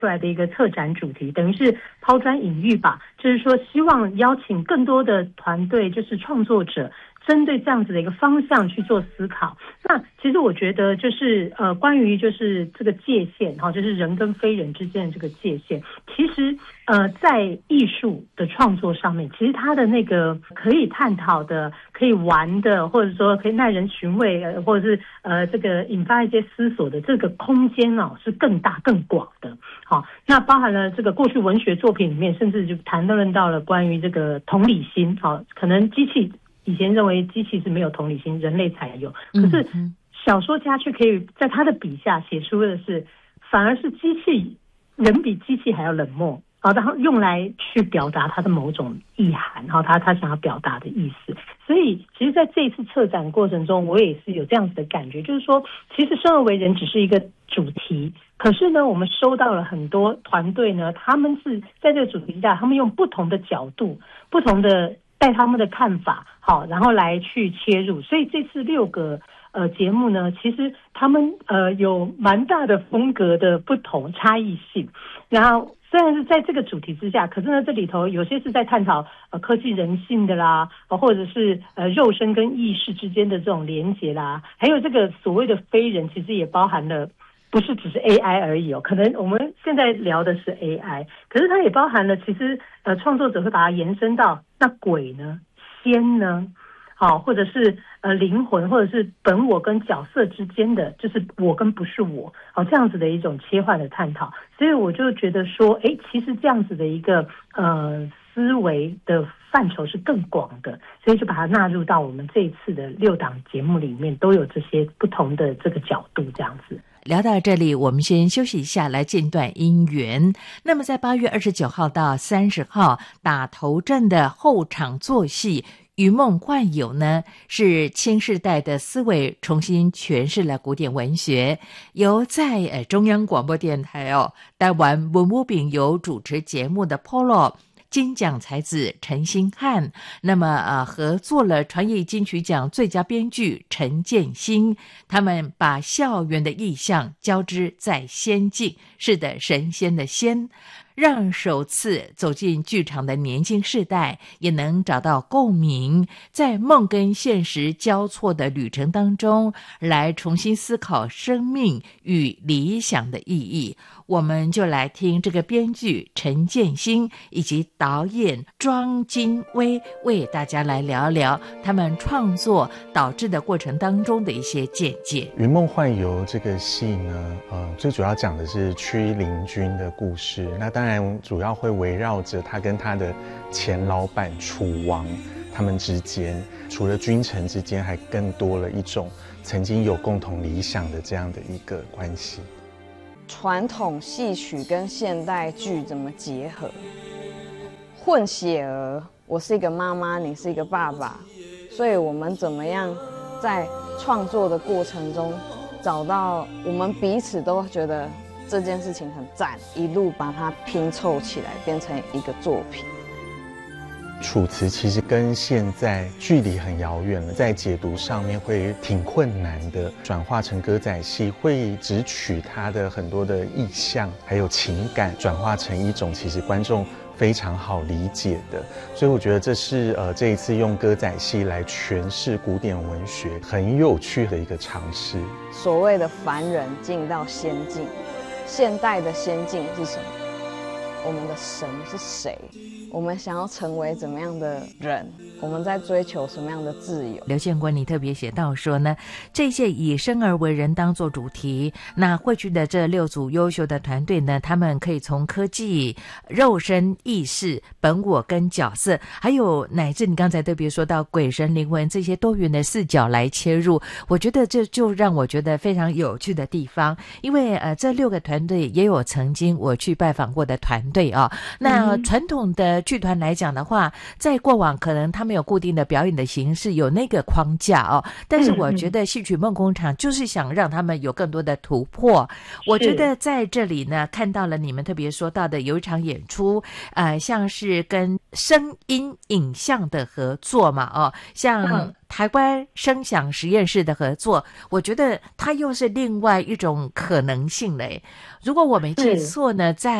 出来的一个策展主题，等于是抛砖引玉吧，就是说希望邀请更多的团队，就是创作者，针对这样子的一个方向去做思考。那其实我觉得就是关于就是这个界限就是人跟非人之间的这个界限，其实在艺术的创作上面，其实它的那个可以探讨的、可以玩的，或者说可以耐人寻味，或者是这个引发一些思索的这个空间是更大更广的。好，那包含了这个过去文学作品里面，甚至就谈论到了关于这个同理心。好，可能机器以前认为机器是没有同理心，人类才有，可是小说家却可以在他的笔下写出的是，反而是人比机器还要冷漠，然后用来去表达他的某种意涵，他想要表达的意思。所以其实在这一次策展的过程中，我也是有这样子的感觉，就是说其实生而为人只是一个主题，可是呢我们收到了很多团队呢，他们是在这个主题下，他们用不同的角度，不同的带他们的看法，好，然后来去切入。所以这次6个节目呢，其实他们有蛮大的风格的不同差异性。然后虽然是在这个主题之下，可是呢这里头有些是在探讨科技人性的啦，或者是肉身跟意识之间的这种连结啦，还有这个所谓的非人，其实也包含了不是只是 AI 而已可能我们现在聊的是 AI， 可是它也包含了其实创作者会把它延伸到那鬼呢、仙呢，或者是灵魂，或者是本我跟角色之间的，就是我跟不是我，这样子的一种切换的探讨。所以我就觉得说，其实这样子的一个思维的范畴是更广的，所以就把它纳入到我们这一次的6档节目里面，都有这些不同的这个角度，这样子。 聊到这里，我们先休息一下，来进段音源。那么在8月29号到30号打头阵的后场作戏于梦幻游呢，是新世代的思维重新诠释了古典文学，由在中央广播电台台湾文武饼有主持节目的 Polo金奖才子陈星汉，那么合作了传艺金曲奖最佳编剧陈建新，他们把校园的意象交织在仙境，是的，神仙的仙，让首次走进剧场的年轻世代也能找到共鸣，在梦跟现实交错的旅程当中，来重新思考生命与理想的意义。我们就来听这个编剧陈建新以及导演庄金威为大家来聊聊他们创作导致的过程当中的一些见解。 云梦幻游这个戏呢，最主要讲的是屈灵君的故事，那当然主要会围绕着他跟他的前老板楚王他们之间，除了君臣之间，还更多了一种曾经有共同理想的这样的一个关系。 传统戏曲跟现代剧怎么结合？混血儿，我是一个妈妈，你是一个爸爸，所以我们怎么样在创作的过程中找到我们彼此都觉得这件事情很赞，一路把它拼凑起来变成一个作品。 楚辞其实跟现在距离很遥远了，在解读上面会挺困难的，转化成歌仔戏会只取它的很多的意象还有情感，转化成一种其实观众非常好理解的，所以我觉得这是这一次用歌仔戏来诠释古典文学很有趣的一个尝试。 所谓的凡人进到仙境，现代的仙境是什么？我们的神是谁？我们想要成为怎么样的人？我们在追求什么样的自由？ 刘建国你特别写到说呢，这些以生而为人当作主题，那汇聚的这6组优秀的团队呢，他们可以从科技、肉身、意识、本我跟角色，还有乃至你刚才特别说到鬼神灵魂这些多元的视角来切入，我觉得这就让我觉得非常有趣的地方。因为这6个团队也有曾经我去拜访过的团队那传统的剧团来讲的话，在过往可能他们没有固定的表演的形式，有那个框架哦。但是我觉得戏曲梦工厂就是想让他们有更多的突破。我觉得在这里呢，看到了你们特别说到的有一场演出，像是跟声音影像的合作嘛，哦，像台湾声响实验室的合作，我觉得它又是另外一种可能性嘞。如果我没记错呢，在